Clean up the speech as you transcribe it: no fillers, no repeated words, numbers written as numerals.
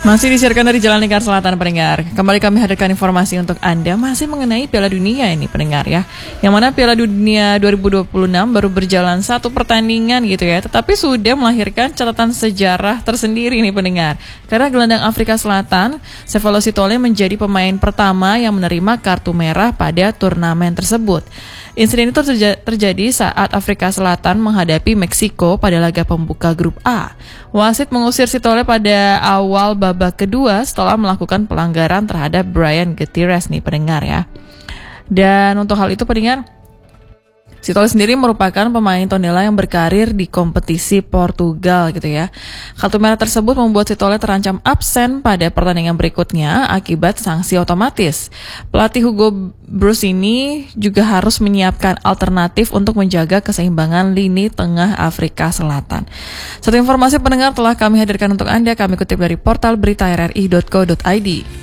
Masih disiarkan dari Jalan Lingkar Selatan, pendengar. Kembali kami hadirkan informasi untuk Anda masih mengenai Piala Dunia ini, pendengar ya. Yang mana Piala Dunia 2026 baru berjalan satu pertandingan gitu ya, tetapi sudah melahirkan catatan sejarah tersendiri nih, pendengar. Karena gelandang Afrika Selatan, Sefalo Sitole menjadi pemain pertama yang menerima kartu merah pada turnamen tersebut. Insiden itu terjadi saat Afrika Selatan menghadapi Meksiko pada laga pembuka grup A. Wasit mengusir Sitole pada awal babak kedua setelah melakukan pelanggaran terhadap Brian Gutierrez nih, pendengar ya. Dan untuk hal itu, pendengar, Sitole sendiri merupakan pemain Tondela yang berkarir di kompetisi Portugal gitu ya. Kartu merah tersebut membuat Sitole terancam absen pada pertandingan berikutnya akibat sanksi otomatis. Pelatih Hugo Broos ini juga harus menyiapkan alternatif untuk menjaga keseimbangan lini tengah Afrika Selatan. Satu informasi, pendengar, telah kami hadirkan untuk Anda. Kami kutip dari portal berita rri.co.id.